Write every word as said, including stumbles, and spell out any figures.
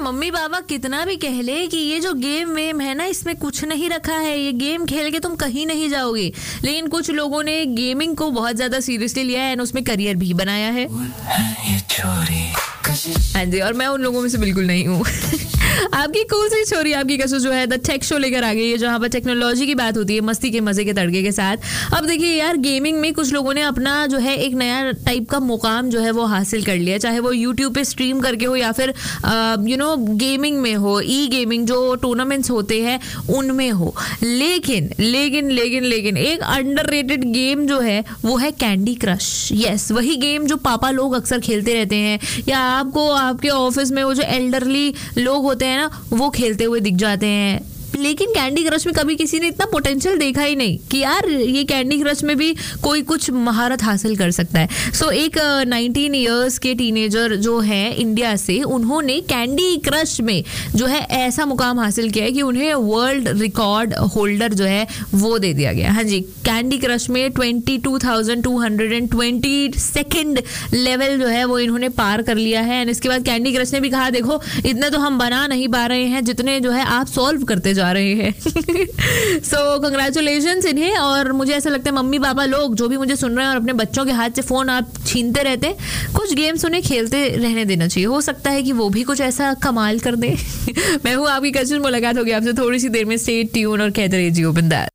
Mummy papa कितना भी कह ले कि ये जो गेम वेम है ना, इसमें कुछ नहीं रखा है, ये गेम खेल के तुम कहीं नहीं जाओगे, लेकिन कुछ लोगों ने गेमिंग को बहुत ज्यादा सीरियसली लिया है और उसमें करियर भी बनाया है। हाँ जी, और मैं उन लोगों में से बिल्कुल नहीं हूँ। आपकी कौन सी छोरी आपकी कसो जो है द टेक शो लेकर आ गई है, जहाँ पर टेक्नोलॉजी की बात होती है मस्ती के मजे के तड़के के साथ। अब देखिए यार, गेमिंग में कुछ लोगों ने अपना जो है एक नया टाइप का मुकाम जो है वो हासिल कर लिया, चाहे वो यूट्यूब पे स्ट्रीम करके हो या फिर यू नो गेमिंग में हो, ई गेमिंग जो टूर्नामेंट्स होते हैं उनमें हो। लेकिन लेकिन लेकिन लेकिन एक अंडररेटेड गेम जो है वो है कैंडी क्रश। यस, वही गेम जो पापा लोग अक्सर खेलते रहते हैं, या आपको आपके ऑफिस में वो जो एल्डरली लोग होते हैं ना, वो खेलते हुए दिख जाते हैं। लेकिन कैंडी क्रश में कभी किसी ने इतना पोटेंशियल देखा ही नहीं कि यार ये कैंडी क्रश में भी कोई कुछ महारत हासिल कर सकता है। सो so, एक नाइनटीन इयर्स के टीनेजर जो है इंडिया से, उन्होंने कैंडी क्रश में जो है ऐसा मुकाम हासिल किया है कि उन्हें वर्ल्ड रिकॉर्ड होल्डर जो है वो दे दिया गया। हाँ जी, कैंडी क्रश में twenty two thousand two hundred twenty second level जो है वो इन्होंने पार कर लिया है। एंड इसके बाद कैंडी क्रश ने भी कहा, देखो इतने तो हम बना नहीं पा रहे हैं जितने जो है आप सॉल्व करते जा रहे हैं। सो कंग्रेचुलेशंस इन्हें। और मुझे ऐसा लगता है मम्मी पापा लोग जो भी मुझे सुन रहे हैं और अपने बच्चों के हाथ से फोन आप छीनते रहते, कुछ गेम्स उन्हें खेलते रहने देना चाहिए। हो सकता है कि वो भी कुछ ऐसा कमाल कर दे। मैं हूँ आपकी कजिन, मुलाकात होगी आपसे थोड़ी सी देर में। स्टे ट्यून और कहते रहिए जियो बिंदास।